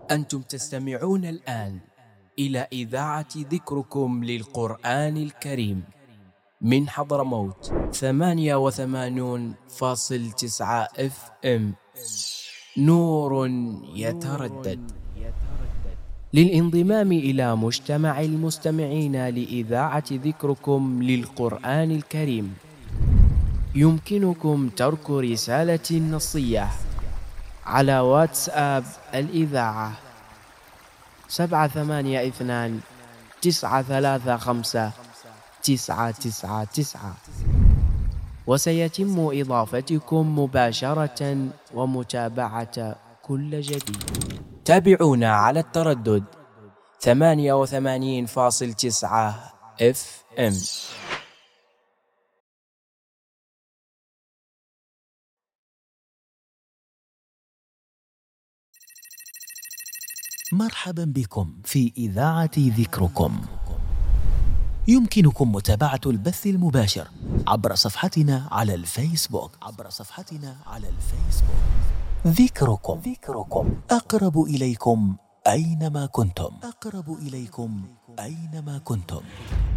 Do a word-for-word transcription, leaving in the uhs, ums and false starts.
أنتم تستمعون الآن إلى إذاعة ذكركم للقرآن الكريم من حضرموت ثمانية وثمانون فاصل تسعة اف ام. نور يتردد. للانضمام إلى مجتمع المستمعين لإذاعة ذكركم للقرآن الكريم يمكنكم ترك رسالة نصية على واتساب الإذاعة سبعة ثمانية اثنان تسعة ثلاثة خمسة تسعة تسعة تسعة، وسيتم إضافتكم مباشرة ومتابعة كل جديد. تابعونا على التردد ثمانية وثمانين فاصل تسعة اف ام. مرحبا بكم في إذاعة ذكركم. يمكنكم متابعة البث المباشر عبر صفحتنا على الفيسبوك عبر صفحتنا على الفيسبوك ذكركم. ذكركم أقرب إليكم أينما كنتم. أقرب إليكم أينما كنتم.